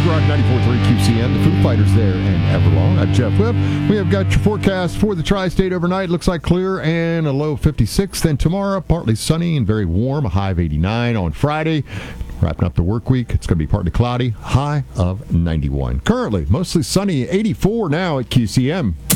Rock 94.3 QCM, the Foo Fighters there in Everlong. I'm Jeff Webb. We have got your forecast for the Tri-State overnight. Looks like clear and a low 56. Then tomorrow, partly sunny and very warm, a high of 89. On Friday, wrapping up the work week, it's going to be partly cloudy, high of 91. Currently, mostly sunny, 84 now at QCM.